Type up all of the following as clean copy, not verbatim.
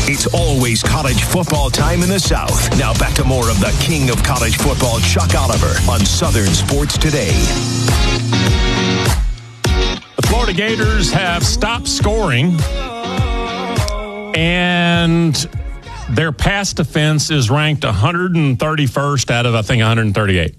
It's always college football time in the South. Now back to more of the king of college football, Chuck Oliver, on Southern Sports Today. The Florida Gators have stopped scoring, and their pass defense is ranked 131st out of, I think, 138.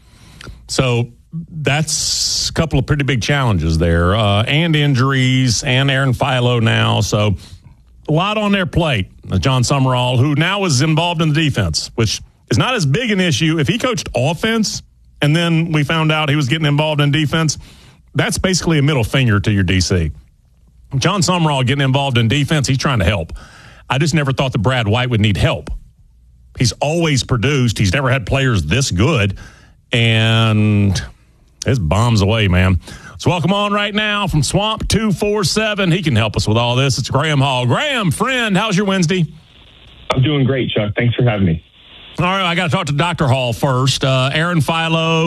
So that's a couple of pretty big challenges there, and injuries, and Aaron Philo now. So a lot on their plate. John Summerall, who now is involved in the defense, which is not as big an issue. If he coached offense and then we found out he was getting involved in defense, that's basically a middle finger to your DC. John Summerall getting involved in defense, he's trying to help. I just never thought that Brad White would need help. He's always produced. He's never had players this good, and it's bombs away, man. So welcome on right now from Swamp 247. He can help us with all this. It's Graham Hall. Graham, friend, how's your Wednesday? I'm doing great, Chuck. Thanks for having me. All right, I got to talk to Dr. Hall first. Aaron Philo,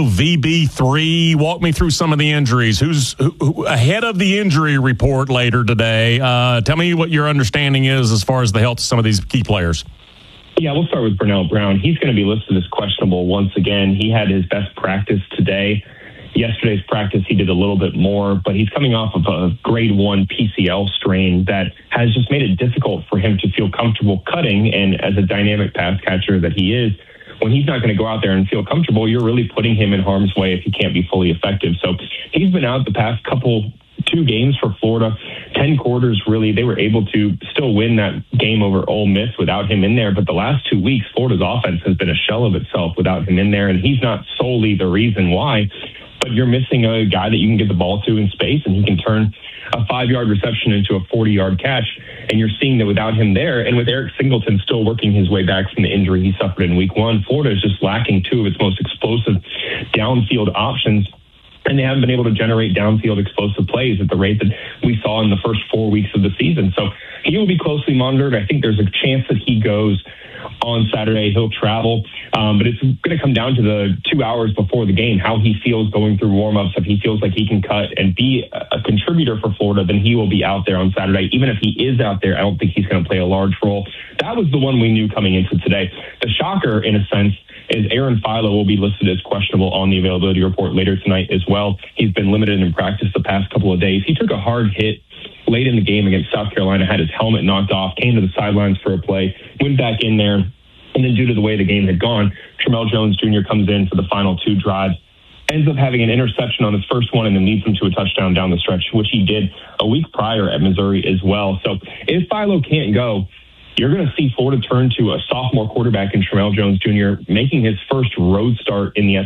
VB3. Walk me through some of the injuries. Who's ahead of the injury report later today? Tell me what your understanding is as far as the health of some of these key players. Yeah, we'll start with Burnell Brown. He's going to be listed as questionable once again. He had his best practice today. Yesterday's practice, he did a little bit more, but he's coming off of a grade 1 PCL strain that has just made it difficult for him to feel comfortable cutting. And as a dynamic pass catcher that he is, when he's not going to go out there and feel comfortable, you're really putting him in harm's way if he can't be fully effective. So he's been out the past two games for Florida, 10 quarters, really. They were able to still win that game over Ole Miss without him in there. But the last 2 weeks, Florida's offense has been a shell of itself without him in there. And he's not solely the reason why. But you're missing a guy that you can get the ball to in space, and he can turn a 5-yard reception into a 40-yard catch. And you're seeing that without him there, and with Eric Singleton still working his way back from the injury he suffered in week 1, Florida is just lacking 2 of its most explosive downfield options. And they haven't been able to generate downfield explosive plays at the rate that we saw in the first 4 weeks of the season. So he will be closely monitored. I think there's a chance that he goes on Saturday. He'll travel, but it's going to come down to the 2 hours before the game, how he feels going through warm-ups. If he feels like he can cut and be a contributor for Florida, then he will be out there on Saturday. Even if he is out there, I don't think he's going to play a large role. That was the one we knew coming into today. The shocker, in a sense, is Aaron Philo will be listed as questionable on the availability report later tonight as well. He's been limited in practice the past couple of days. He took a hard hit late in the game against South Carolina, had his helmet knocked off, came to the sidelines for a play, went back in there, and then due to the way the game had gone, Tramell Jones Jr. comes in for the final 2 drives, ends up having an interception on his first one, and then leads him to a touchdown down the stretch, which he did a week prior at Missouri as well. So if Philo can't go, you're going to see Florida turn to a sophomore quarterback in Tramell Jones Jr., making his first road start in the